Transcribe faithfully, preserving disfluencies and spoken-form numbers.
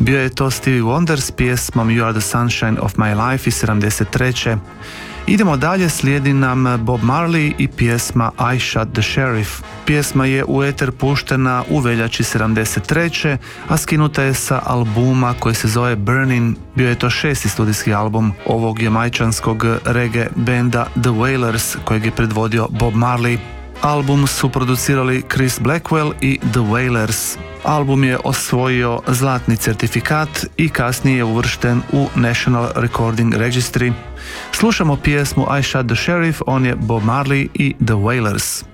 Bio je to Stevie Wonder s pjesmom You Are the Sunshine of My Life iz sedamdeset treće. Idemo dalje, slijedi nam Bob Marley i pjesma I Shot the Sheriff. Pjesma je u eter puštena u veljači sedamdeset treće, a skinuta je sa albuma koji se zove Burning. Bio je to šesti studijski album ovog jamajčanskog reggae benda The Wailers, kojeg je predvodio Bob Marley. Album su producirali Chris Blackwell i The Wailers. Album je osvojio zlatni certifikat i kasnije je uvršten u National Recording Registry. Slušamo pjesmu I Shot the Sheriff, on je Bob Marley i The Wailers.